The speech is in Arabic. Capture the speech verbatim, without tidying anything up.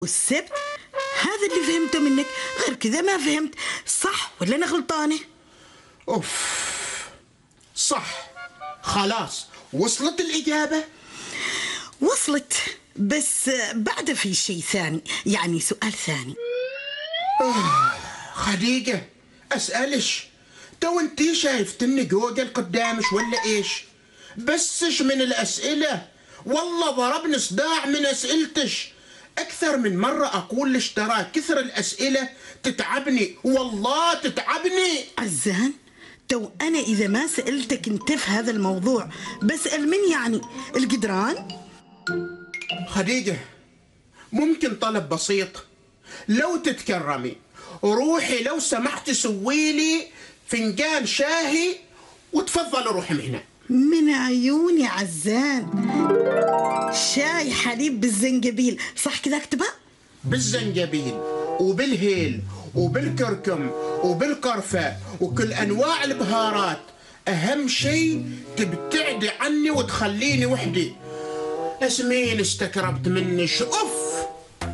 والسبت. هذا اللي فهمته منك، غير كذا ما فهمت. صح ولا أنا غلطانة؟ أوف، صح. خلاص وصلت الإجابة؟ وصلت، بس بعد في شيء ثاني، يعني سؤال ثاني. خديجة أسألش، تو انتي شايفتني جوجل قدامش ولا إيش؟ بسش من الأسئلة، والله ضربني صداع من أسئلتش. أكثر من مرة أقول لش ترى كثر الأسئلة تتعبني، والله تتعبني. عزان، تو أنا إذا ما سألتك أنت في هذا الموضوع بسأل من يعني القدران؟ خديجة ممكن طلب بسيط؟ لو تتكرمي روحي لو سمحت سويلي فنجان شاهي وتفضل روحي من هنا. من عيوني عزان. شاي حليب بالزنجبيل، صح كذا اكتبها؟ بالزنجبيل وبالهيل وبالكركم وبالقرفة وكل أنواع البهارات. أهم شيء تبتعدي عني وتخليني وحدي. اسمين استكربت منش. أوف.